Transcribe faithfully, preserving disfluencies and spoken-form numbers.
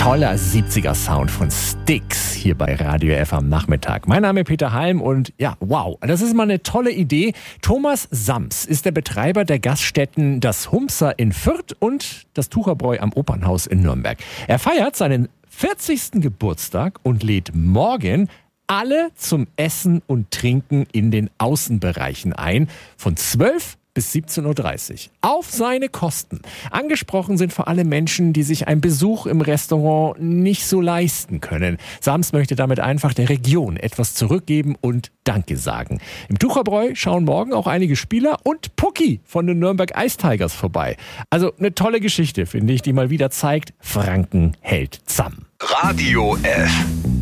Toller siebziger-Sound von Styx hier bei Radio F am Nachmittag. Mein Name ist Peter Halm und ja, wow, das ist mal eine tolle Idee. Thomas Sams ist der Betreiber der Gaststätten Das Humser in Fürth und das Tucherbräu am Opernhaus in Nürnberg. Er feiert seinen vierzigsten Geburtstag und lädt morgen alle zum Essen und Trinken in den Außenbereichen ein, von zwölf bis siebzehn Uhr dreißig. Auf seine Kosten. Angesprochen sind vor allem Menschen, die sich einen Besuch im Restaurant nicht so leisten können. Sams möchte damit einfach der Region etwas zurückgeben und Danke sagen. Im Tucherbräu schauen morgen auch einige Spieler und Pucki von den Nürnberg Ice Tigers vorbei. Also eine tolle Geschichte, finde ich, die mal wieder zeigt, Franken hält zusammen. Radio F.